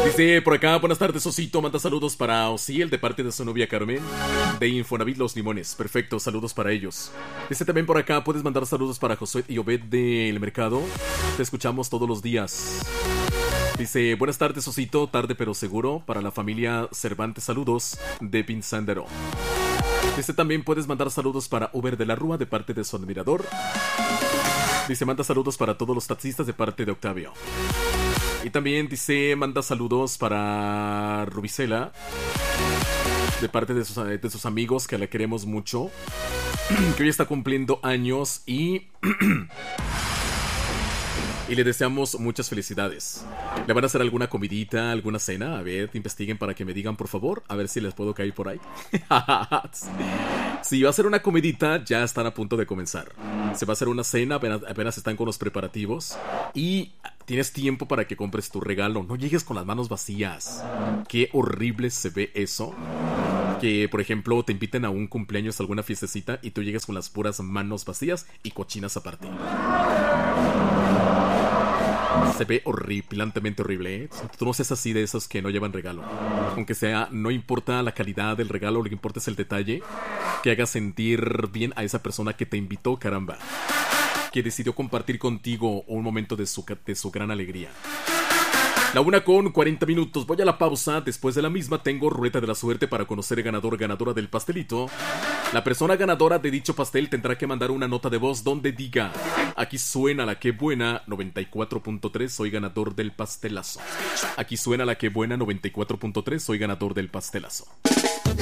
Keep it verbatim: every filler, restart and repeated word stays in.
Dice por acá, buenas tardes, Osito. Manda saludos para Osiel de parte de su novia Carmen, de Infonavit Los Limones. Perfecto, saludos para ellos. Dice también por acá, puedes mandar saludos para Josué y Obed del Mercado. Te escuchamos todos los días. Dice, buenas tardes, Osito. Tarde pero seguro. Para la familia Cervantes, saludos de Pinzandero. Dice también, puedes mandar saludos para Uber de la Rúa de parte de su admirador. Dice, manda saludos para todos los taxistas de parte de Octavio. Y también dice, manda saludos para Rubicela de parte de sus, de sus amigos, que la queremos mucho, que hoy está cumpliendo años y... y le deseamos muchas felicidades. ¿Le van a hacer alguna comidita, alguna cena? A ver, investiguen para que me digan, por favor. A ver si les puedo caer por ahí. Si va a ser una comidita, ya están a punto de comenzar. Se va a hacer una cena, apenas, apenas están con los preparativos. Y tienes tiempo para que compres tu regalo. No llegues con las manos vacías. Qué horrible se ve eso. Que, por ejemplo, te inviten a un cumpleaños, a alguna fiestecita, y tú llegues con las puras manos vacías y cochinas aparte. Se ve horripilantemente horrible, ¿eh? Tú no seas así de esos que no llevan regalo. Aunque sea, no importa la calidad del regalo, lo que importa es el detalle. Que haga sentir bien a esa persona que te invitó, caramba. Que decidió compartir contigo un momento de su, de su gran alegría. La una con cuarenta minutos, voy a la pausa. Después de la misma tengo ruleta de la suerte para conocer el ganador o ganadora del pastelito. La persona ganadora de dicho pastel tendrá que mandar una nota de voz donde diga: aquí suena la que buena noventa y cuatro punto tres, soy ganador del pastelazo. Aquí suena la que buena noventa y cuatro punto tres, soy ganador del pastelazo.